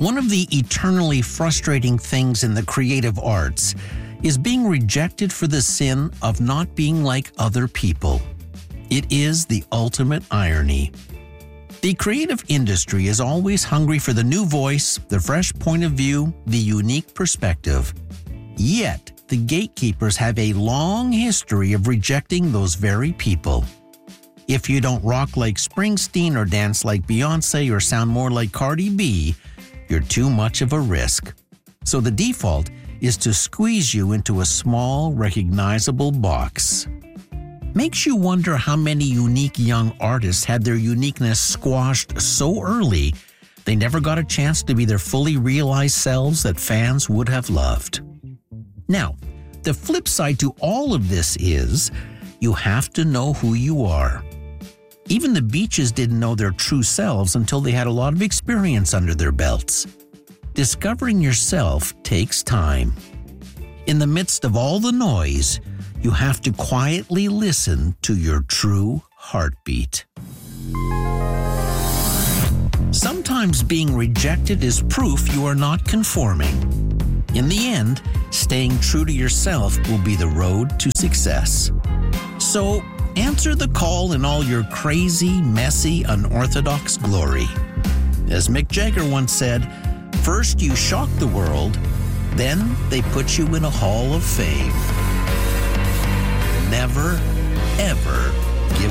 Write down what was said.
One of the eternally frustrating things in the creative arts is being rejected for the sin of not being like other people. It is the ultimate irony. The creative industry is always hungry for the new voice, the fresh point of view, the unique perspective. Yet, the gatekeepers have a long history of rejecting those very people. If you don't rock like Springsteen or dance like Beyoncé or sound more like Cardi B, you're too much of a risk. So the default is to squeeze you into a small, recognizable box. Makes you wonder how many unique young artists had their uniqueness squashed so early they never got a chance to be their fully realized selves that fans would have loved. Now, the flip side to all of this is you have to know who you are. Even the Beaches didn't know their true selves until they had a lot of experience under their belts. Discovering yourself takes time. In the midst of all the noise, you have to quietly listen to your true heartbeat. Sometimes being rejected is proof you are not conforming. In the end, staying true to yourself will be the road to success. So, answer the call in all your crazy, messy, unorthodox glory. As Mick Jagger once said, first you shock the world, then they put you in a hall of fame. Never, ever